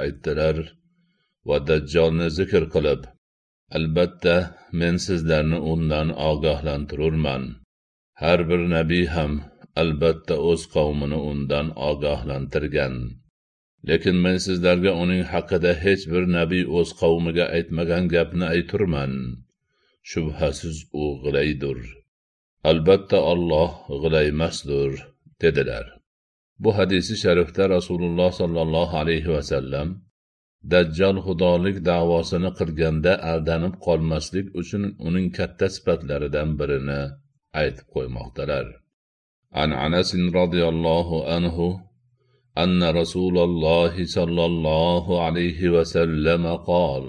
aytdilar va Dajjolni zikr qilib, albatta men sizlarni undan ogohlantirurman. Har bir nabiy ham albatta o'z qavmini undan ogohlantirgan. Lekin men sizlarga uning haqida hech bir nabiy o'z qavmiga aytmagan gapni ayturman. Shubhasiz u g'ilaydir. Albatta Alloh g'ilaymasdir, dedilar. Bu hadisi sharifda Rasululloh sallallohu alayhi va sallam Dajjal xudolik da'vosini qilganda aldanib qolmaslik uchun uning katta sifatlaridan birini aytib qo'ymoqdalar. An Anas radhiyallohu anhu anna Rasululloh sallallohu alayhi va sallam qol: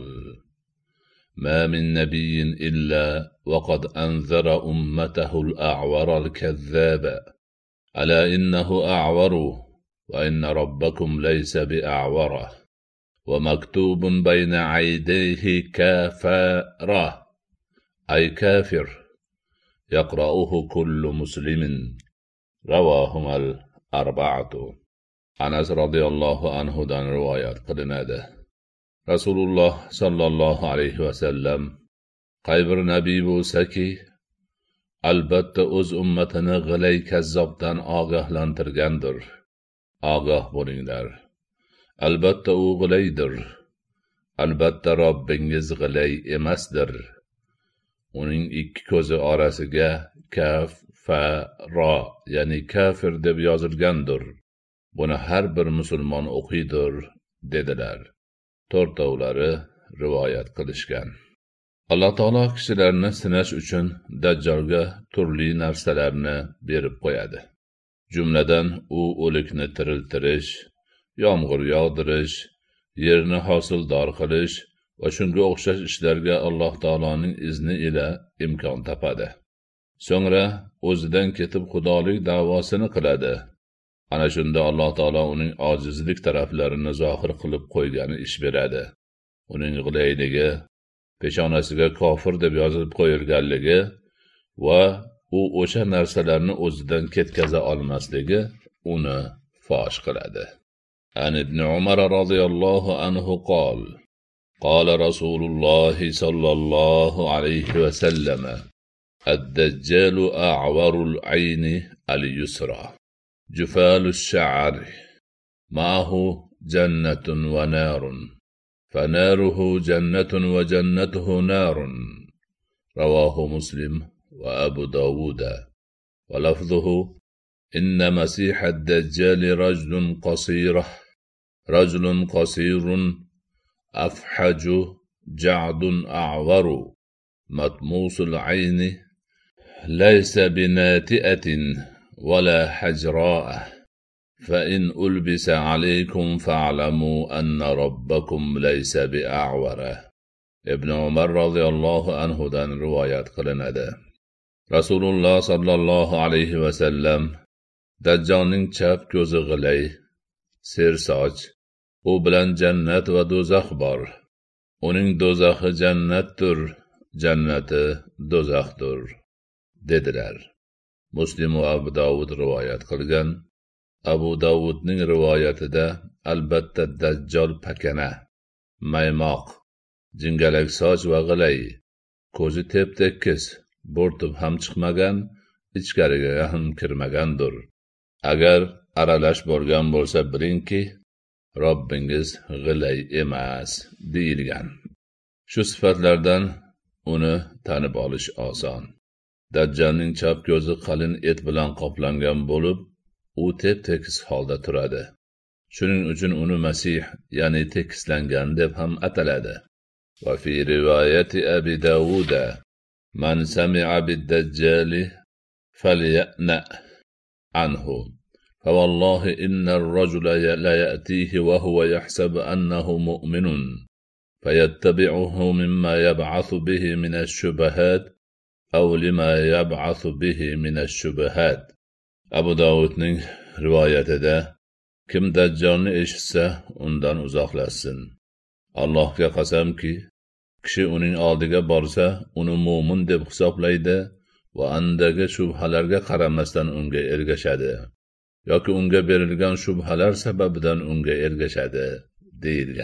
ما من نبي إلا وقد أنذر أمته الأعور الكذاب ألا إنه أعور وإن ربكم ليس بأعوره ومكتوب بين عيديه كافرة أي كافر يقرأه كل مسلم. رواهما الأربعة. أنس رضي الله عنه دان روايات قلناده. Rasululloh sallallohu alayhi va sallam qaybir nabiy bo'lsa-ki, albatta o'z ummatini g'ilay kazzobdan ogohlantirgandir. Ogoh bo'linglar. Albatta u g'ilaydir. Albatta Robbingiz g'ilay emasdir. Uning ikki ko'zi orasiga kaf fa ro, ya'ni kafir deb yozilgandir. Buni har bir musulmon o'qiydir, dedilar. To'rtovlari rivoyat qilishgan. Alloh taolo kishilarni sinash uchun Dajjolga turli narsalarni berib qo'yadi. Jumladan u o'likni tiriltirish, yomg'ir yog'dirish, yerni hosildor qilish va shunga o'xshash ishlarga Alloh taoloning izni ila imkon topadi. So'ngra o'zidan ketib xudolik da'vosini qiladi. Ana shunda Alloh taolo uning ojizlik taraflarini zohir qilib qo'ygani ish beradi. Uning g'ilayligi, peshonasiga kofir deb yozilib qo'yilganligi va u o'sha narsalarni o'zidan ketkaza olmasligi uni fosh qiladi. An ibn Umar radhiyallohu anhu qol: قال رسول الله صلى الله عليه وسلم: الدجال أعور العين اليسرى جفال الشعر معه جنة ونار فناره جنة وجنته نار. رواه مسلم وأبو داود. ولفظه: إن مسيح الدجال رجل قصير أفحج جعد أعور مطموس العين ليس بناتئة ولا حجراء فإن ألبس عليكم فاعلموا أن ربكم ليس بأعور. ابن عمر رضي الله عنه دان روايات قلنده. Rasululloh sallallohu alayhi va sallam Dajjolning chap ko'zi g'ilay, sersoch, u bilan jannat va do'zax bor. Uning do'zaxi jannatdir, jannati do'zaxdir, dedilar. Muslim va Abu Dawud rivoyat qilgan. Abu Dawudning rivoyatida albatta Dajjol pakana, maymoq, jingalak soch va g'ilay, ko'zi tep-tekis, bo'rtib ham chiqmagan, ichkariga ham kirmagandir. Agar aralash bo'lgan bo'lsa bilingki, Robbingiz g'ilay emas, deyilgan. Shu sifatlardan uni tanib olish oson. Dajjalning chap ko'zi qalin et bilan qoplangan bo'lib, u tep-tekis holda turadi. Shuning uchun uni Masih, ya'ni tekislangan deb ham ataladi. Va fi rivoyati Abi Dawud: Man sami'a bid-dajjal falya'na anhu. فوالله إن الرجل لا يأتيه وهو يحسب أنه مؤمن فيتبعه مما يبعث به من الشبهات أو لما يبعث به من الشبهات. Abu Dawudning rivoyatida kim Dajjolni eshitsa undan uzoqlashsin. Allohga qasamki, kishi uning oldiga borsa uni mo'min deb hisoblaydi va andagi shubhalarga qaramasdan unga ergashadi yoki unga berilgan shubhalar sababidan unga ergashadi, deyilgan.